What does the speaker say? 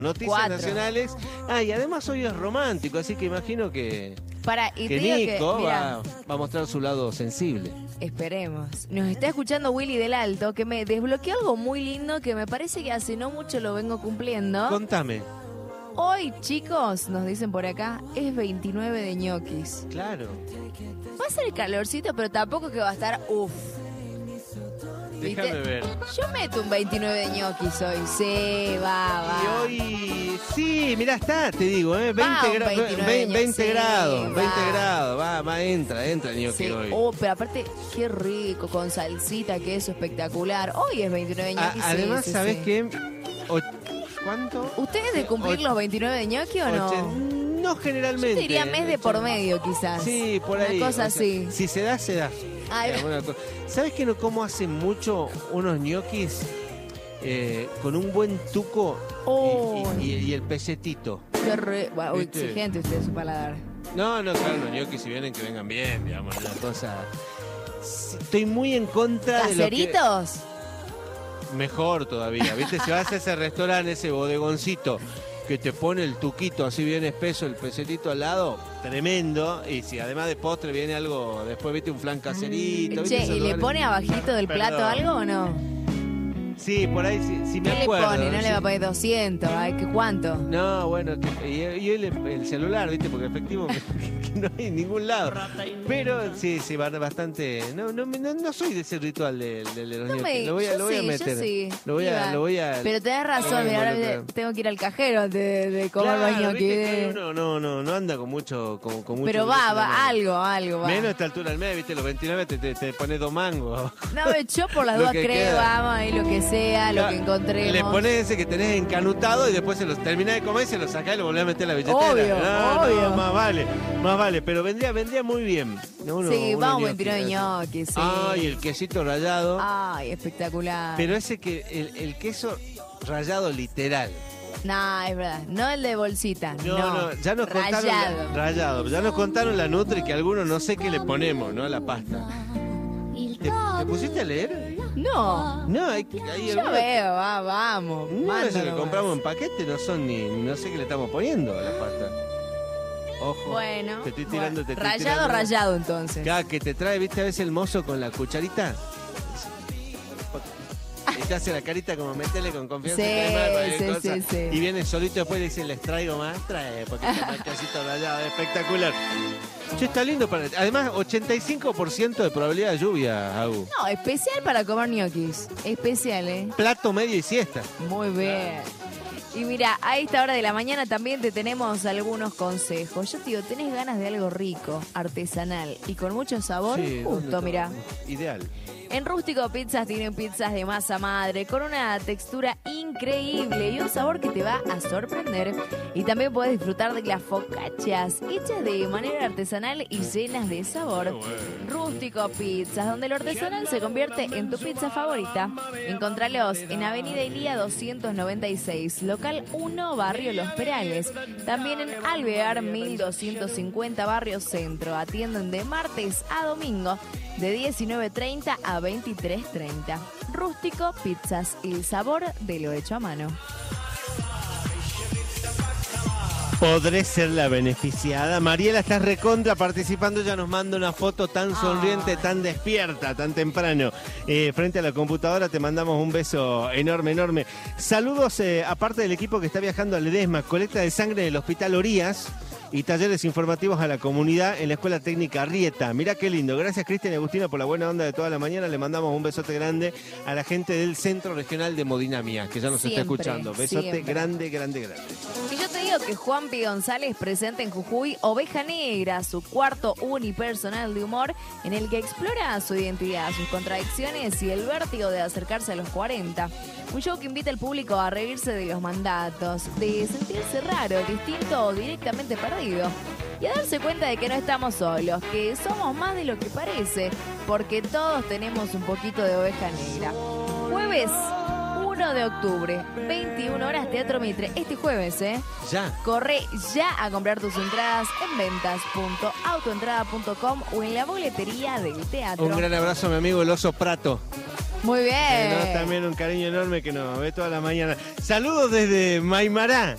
Noticias nacionales. Y además hoy es romántico, así que imagino que Y que te digo Nico que, va a mostrar su lado sensible. esperemos. Nos está escuchando Willy del Alto, que me desbloqueó algo muy lindo que me parece que hace no mucho lo vengo cumpliendo. Contame. Hoy, chicos, nos dicen por acá, es 29 de ñoquis. Claro. Va a ser calorcito, pero tampoco que va a estar uff. Déjame ver. Yo meto un 29 de ñoquis hoy. Sí, va. Y hoy, sí, mirá, está, te digo, 20, Va, un 29 20 sí, grados, 20 va. grados, entra el ñoqui Sí. hoy. Pero aparte, qué rico, con salsita, queso espectacular. Hoy es 29 de ñoquis. Además, sí, ¿sabés sí. qué? ¿Cuánto? ¿Ustedes de cumplir los 29 de ñoqui o no? No generalmente. Yo te diría mes de por medio, quizás. Sí, por ahí. Una cosa o sea, así. Si se da, se da. Ay. ¿Sabes que no como hace mucho unos ñoquis con un buen tuco y el pelletito? Uy, ¿Viste? exigente usted de su paladar. No, claro, los ñoquis si vienen, que vengan bien, digamos, una cosa. Estoy muy en contra de lo que... ¿Caseritos? Mejor todavía, ¿viste? Si vas a ese restaurante, ese bodegoncito que te pone el tuquito así bien espeso, el pesetito al lado, tremendo. Y si además de postre viene algo, después viste un flan caserito. ¿viste? Che, Esos ¿y le lugares? pone abajito del plato Perdón. algo o no? Sí, por ahí sí me ¿Qué acuerdo. le pone? ¿No sí. le va a poner 200? Ay, ¿qué cuánto? No, bueno, y el celular, ¿viste? Porque efectivo que no hay en ningún lado. Pero sí, bastante. No soy de ese ritual de los No ñoquis. Lo voy a meter. Yo sí. Lo voy a. Pero tenés razón, mira, ahora tengo que ir al cajero antes de comer los Claro, ñoquis. viste que uno no anda con mucho. Con mucho Pero va, algo va. Menos a esta altura del mes, ¿viste? Los 29 te pones 2 mangos. No, yo por las Lo dudas que creo, queda. vamos, ahí lo que sea, lo que encontremos. Le pones ese que tenés encanutado y después se los terminás de comer, se lo sacás y lo volvés a meter en la billetera. Obvio. No, más vale, pero vendría muy bien. Sí, vamos, ñoquis, 29 ñoquis, sí. Y el quesito rallado. Ay, espectacular. Pero ese que, el queso rallado literal. No, es verdad. No el de bolsita. No, ya nos contaron. rallado. Rallado. Ya nos contaron la Nutri que algunos no sé qué le ponemos, ¿no? A la pasta. ¿Te pusiste a leer? No. No, hay Yo veo, vamos. No, manda eso que nomás. compramos en paquete no son no sé qué le estamos poniendo a la pasta. Ojo. Bueno. Te estoy tirando, te estoy Rallado, tirando. rallado entonces. Cada que te trae, viste, a veces el mozo con la cucharita. Y te hace la carita como métele con confianza. Sí, que hay más, cualquier sí, cosa. sí, sí. Y viene solito después y le dice, les traigo más, trae, porque está el casito rallado, espectacular. Che, está lindo para. Además, 85% de probabilidad de lluvia, Agu. No, especial para comer ñoquis. Especial, ¿eh? Plato medio y siesta. Muy bien. Y mira, a esta hora de la mañana también te tenemos algunos consejos. Yo te digo, tenés ganas de algo rico, artesanal y con mucho sabor, Sí, ¿dónde justo, está? mira. Ideal. En Rústico Pizzas tienen pizzas de masa madre con una textura increíble y un sabor que te va a sorprender. Y también puedes disfrutar de las focaccias hechas de manera artesanal y llenas de sabor. Rústico Pizzas, donde lo artesanal se convierte en tu pizza favorita. Encontralos en Avenida Ilía 296, local 1, Barrio Los Perales. También en Alvear 1250, Barrio Centro. Atienden de martes a domingo de 19:30 a 23:30. Rústico Pizzas, el sabor de lo hecho a mano. Podré ser la beneficiada. Mariela, estás recontra participando. Ya nos manda una foto tan sonriente, tan despierta, tan temprano. Frente a la computadora te mandamos un beso enorme, enorme. Saludos, aparte del equipo que está viajando a Ledesma, colecta de sangre del Hospital Orías y talleres informativos a la comunidad en la Escuela Técnica Arrieta. Mirá qué lindo. Gracias, Cristian y Agustina, por la buena onda de toda la mañana. Le mandamos un besote grande a la gente del Centro Regional de Hemodinamia, que ya nos está Siempre, escuchando. Besote siempre. grande, grande, grande. Y yo te digo que Juanpi González presenta en Jujuy Oveja Negra, su cuarto unipersonal de humor, en el que explora su identidad, sus contradicciones y el vértigo de acercarse a los 40. Un show que invita al público a reírse de los mandatos, de sentirse raro, distinto o directamente perdido. Y a darse cuenta de que no estamos solos, que somos más de lo que parece, porque todos tenemos un poquito de oveja negra. Jueves 1 de octubre, 21 horas, Teatro Mitre. Este jueves, Ya. Corre ya a comprar tus entradas en ventas.autoentrada.com o en la boletería del teatro. Un gran abrazo a mi amigo el Oso Prato. Muy bien. También un cariño enorme que nos ve toda la mañana. Saludos desde Maimará.